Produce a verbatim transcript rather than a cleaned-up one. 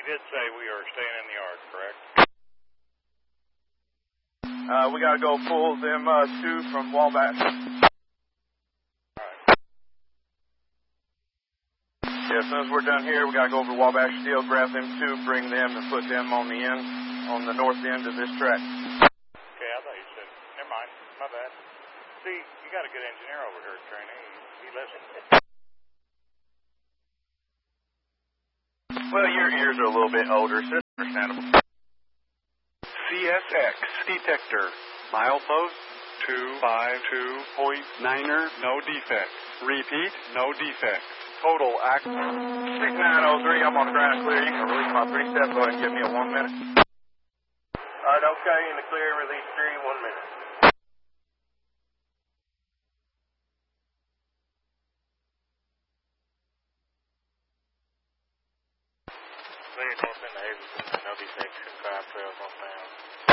did say we are staying in the yard, correct? Uh, we gotta go pull them uh, two from Wabash. Yeah, as soon as we're done here, we gotta go over to Wabash Steel, grab them two, bring them, and put them on the end, on the north end of this track. Okay, I thought you said, never mind, my bad. See, you got a good engineer over here at training. He, he listens. Well, your ears are a little bit older, so it's understandable. C S X detector, milepost two five two point niner, no defect. Repeat, no defect. Total active. six nine oh three, I'm on the ground clear. You can release my three step. Go ahead and give me a one minute. All right, okay, in the clear, release three, one minute. Clear north into Hazleton, no defect, five twelve northbound.